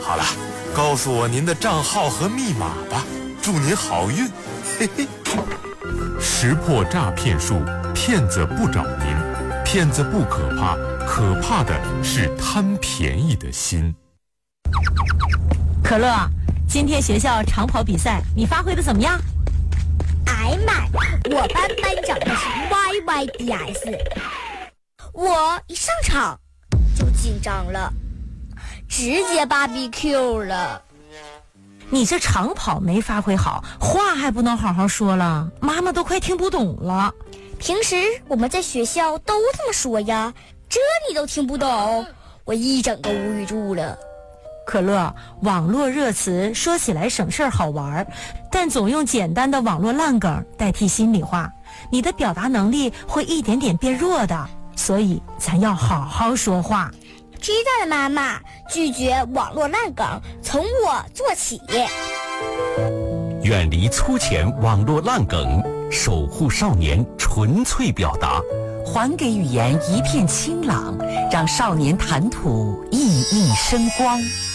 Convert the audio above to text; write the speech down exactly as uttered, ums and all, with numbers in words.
好了，告诉我您的账号和密码吧，祝您好运。嘿嘿。 识破诈骗术，骗子不找您，骗子不可怕，可怕的是贪便宜的心。 可乐，今天学校长跑比赛你发挥的怎么样？ 哎妈，我班班长的是 Y Y D S， 我一上场就紧张了，直接 B B Q 了。 你这长跑没发挥好，话还不能好好说了，妈妈都快听不懂了。 平时我们在学校都这么说呀，这你都听不懂，我一整个无语住了。 可乐，网络热词说起来省事儿好玩，但总用简单的网络烂梗代替心里话，你的表达能力会一点点变弱的，所以咱要好好说话。 知道了，妈妈，拒绝网络烂梗，从我做起。 远离粗浅网络烂梗，守护少年纯粹表达， 还给语言一片清朗，让少年谈吐熠熠生光。